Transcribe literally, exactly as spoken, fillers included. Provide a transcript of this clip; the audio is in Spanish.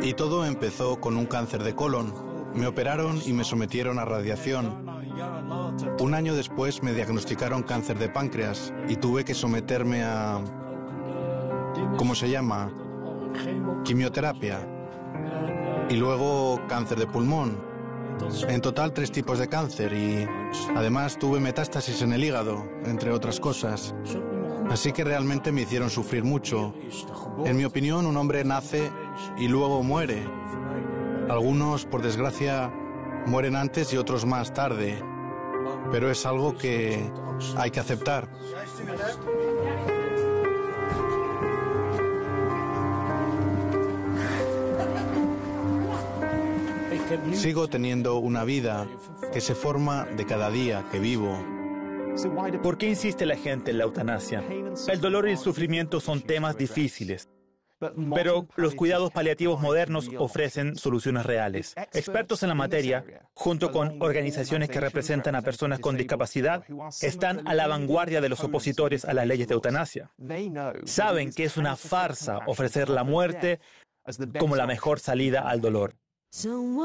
Y todo empezó con un cáncer de colon. Me operaron y me sometieron a radiación. Un año después me diagnosticaron cáncer de páncreas y tuve que someterme a... ¿cómo se llama? Quimioterapia. Y luego cáncer de pulmón. En total tres tipos de cáncer y además tuve metástasis en el hígado, entre otras cosas. Así que realmente me hicieron sufrir mucho. En mi opinión, un hombre nace y luego muere. Algunos, por desgracia, mueren antes y otros más tarde. Pero es algo que hay que aceptar. Sigo teniendo una vida que se forma de cada día que vivo. ¿Por qué insiste la gente en la eutanasia? El dolor y el sufrimiento son temas difíciles, pero los cuidados paliativos modernos ofrecen soluciones reales. Expertos en la materia, junto con organizaciones que representan a personas con discapacidad, están a la vanguardia de los opositores a las leyes de eutanasia. Saben que es una farsa ofrecer la muerte como la mejor salida al dolor.